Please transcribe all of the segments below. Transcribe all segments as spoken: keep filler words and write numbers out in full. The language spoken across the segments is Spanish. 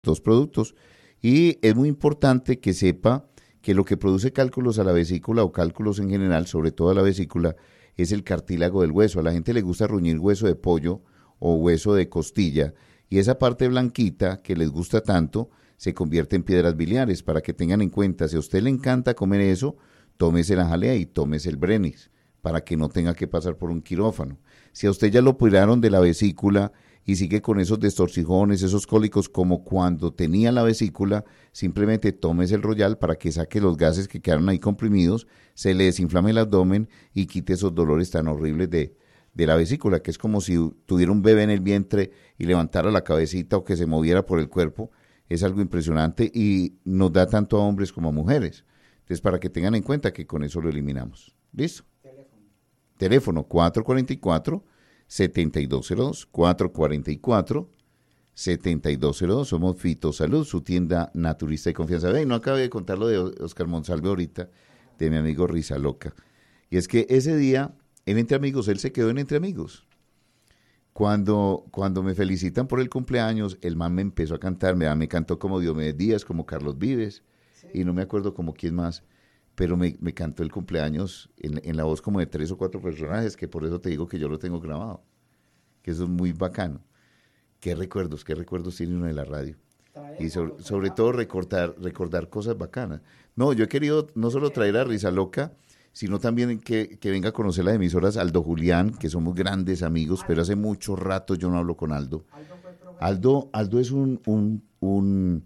dos productos. Y es muy importante que sepa que lo que produce cálculos a la vesícula o cálculos en general, sobre todo a la vesícula, es el cartílago del hueso. A la gente le gusta ruñir hueso de pollo o hueso de costilla, y esa parte blanquita que les gusta tanto se convierte en piedras biliares. Para que tengan en cuenta, si a usted le encanta comer eso, tómese la jalea y tómese el Brenix, para que no tenga que pasar por un quirófano. Si a usted ya lo operaron de la vesícula y sigue con esos destorcijones, esos cólicos como cuando tenía la vesícula, simplemente tómese el Royal para que saque los gases que quedaron ahí comprimidos, se le desinflame el abdomen y quite esos dolores tan horribles de, de la vesícula, que es como si tuviera un bebé en el vientre y levantara la cabecita o que se moviera por el cuerpo. Es algo impresionante y nos da tanto a hombres como a mujeres. Entonces, para que tengan en cuenta que con eso lo eliminamos. ¿Listo? Teléfono. Teléfono cuatro cuatro cuatro, siete dos cero dos, cuatro cuatro cuatro, siete dos cero dos. Somos Fitosalud, su tienda naturista de confianza. Ve, no acabé de contar lo de Oscar Monsalve ahorita, de mi amigo Risa Loca. Y es que ese día, en Entre Amigos, él se quedó en Entre Amigos. Cuando, cuando me felicitan por el cumpleaños, el man me empezó a cantar, me, me cantó como Diomedes Díaz, como Carlos Vives, sí. Y no me acuerdo como quién más, pero me, me cantó el cumpleaños en, en la voz como de tres o cuatro personajes, que por eso te digo que yo lo tengo grabado, que eso es muy bacano. Qué recuerdos, qué recuerdos tiene uno de la radio. Y sobre, sobre todo recordar, recordar cosas bacanas. No, yo he querido no solo traer a Risa Loca, sino también que, que venga a conocer las emisoras Aldo Julián, que somos grandes amigos, pero hace mucho rato yo no hablo con Aldo. Aldo, Aldo es un, un, un,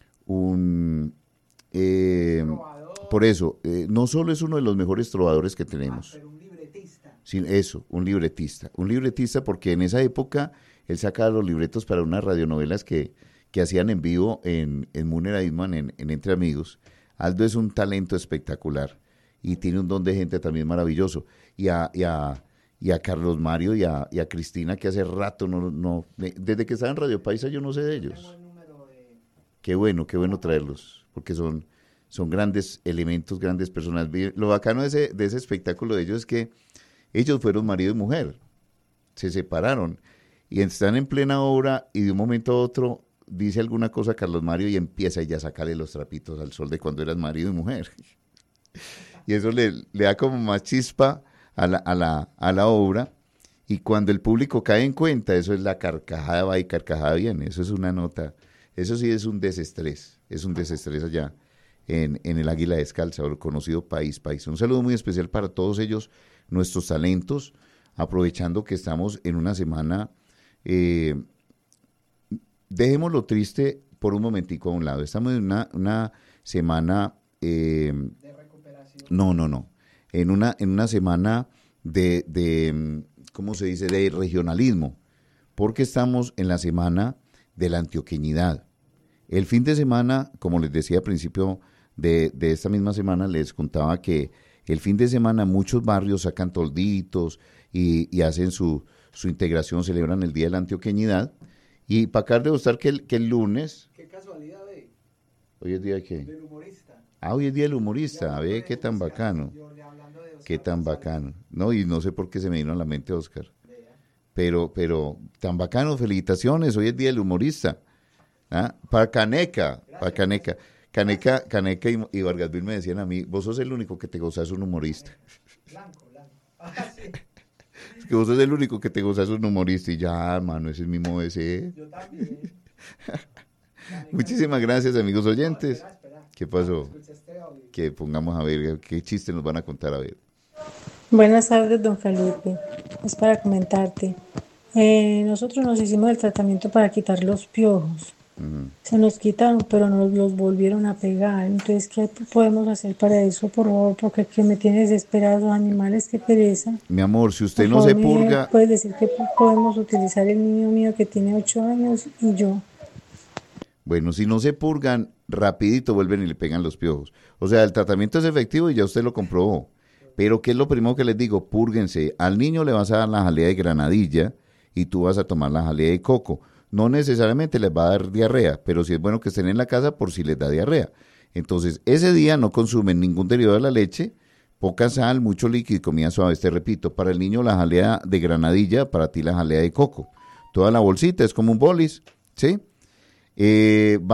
un eh, por eso, eh, no solo es uno de los mejores trovadores que tenemos. Ah, pero un libretista. Sí, eso, un libretista. Un libretista porque en esa época él sacaba los libretos para unas radionovelas que, que hacían en vivo en, en Munera Isman, en, en Entre Amigos. Aldo es un talento espectacular. Y tiene un don de gente también maravilloso. Y a, y a, y a Carlos Mario y a, y a Cristina, que hace rato no, no, desde que estaba en Radio Paisa yo no sé de ellos. De... Qué bueno, qué bueno traerlos, porque son, son grandes elementos, grandes personas. Lo bacano de ese, de ese espectáculo de ellos es que ellos fueron marido y mujer, se separaron y están en plena obra y de un momento a otro dice alguna cosa Carlos Mario y empieza ya a sacarle los trapitos al sol de cuando eran marido y mujer. Y eso le, le da como más chispa a la, a, la, a la obra, y cuando el público cae en cuenta, eso es la carcajada va y carcajada viene, eso es una nota, eso sí es un desestrés, es un desestrés allá en, en el Águila Descalza, o el conocido País País. Un saludo muy especial para todos ellos, nuestros talentos, aprovechando que estamos en una semana, eh, dejemos lo triste por un momentico a un lado, estamos en una, una semana... Eh, No, no, no. En una, en una semana de, de, ¿cómo se dice?, de regionalismo, porque estamos en la semana de la antioqueñidad. El fin de semana, como les decía al principio de, de esta misma semana, les contaba que el fin de semana muchos barrios sacan tolditos y, y hacen su, su integración, celebran el Día de la Antioqueñidad. Y para acá de gustar que el, que el lunes... Qué casualidad, ¿eh? ¿Hoy es día de qué? Del humorista. Ah, hoy es día del humorista, a ver qué tan bacano, qué tan bacano, no, y no sé por qué se me vino a la mente Oscar, pero, pero, tan bacano, felicitaciones, hoy es día del humorista, ¿ah? Para Caneca, para Caneca, Caneca, Caneca y, y Vargas Vil me decían a mí, vos sos el único que te gozas un humorista. Blanco, blanco. Ah, sí. Es que vos sos el único que te gozas un humorista, y ya, mano, ese es mi modo de ser. Yo también. Muchísimas gracias, amigos oyentes. ¿Qué pasó? Que pongamos a ver qué chiste nos van a contar, a ver. Buenas tardes, don Felipe. Es para comentarte. Eh, nosotros nos hicimos el tratamiento para quitar los piojos. Uh-huh. Se nos quitaron, pero nos los volvieron a pegar. Entonces, ¿qué podemos hacer para eso, por favor? Porque que me tiene desesperado los animales, qué pereza. Mi amor, si usted no se purga... Puedes decir que podemos utilizar el niño mío que tiene ocho años y yo. Bueno, si no se purgan, rapidito vuelven y le pegan los piojos. O sea, el tratamiento es efectivo y ya usted lo comprobó. Pero ¿qué es lo primero que les digo? Púrguense. Al niño le vas a dar la jalea de granadilla y tú vas a tomar la jalea de coco. No necesariamente les va a dar diarrea, pero sí es bueno que estén en la casa por si les da diarrea. Entonces, ese día no consumen ningún derivado de la leche, poca sal, mucho líquido y comida suave. Te repito, para el niño la jalea de granadilla, para ti la jalea de coco. Toda la bolsita es como un bolis, ¿sí? Eh,